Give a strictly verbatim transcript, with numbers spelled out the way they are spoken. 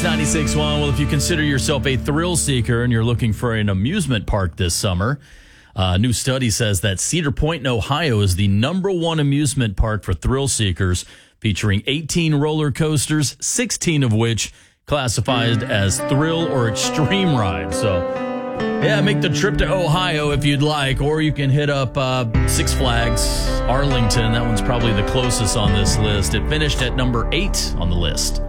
ninety-six point one. Well, if you consider yourself a thrill seeker and you're looking for an amusement park this summer, a new study says that Cedar Point in Ohio is the number one amusement park for thrill seekers, featuring eighteen roller coasters, sixteen of which classified as thrill or extreme rides. So, yeah, make the trip to Ohio if you'd like, or you can hit up uh, Six Flags, Arlington. That one's probably the closest on this list. It finished at number eight on the list.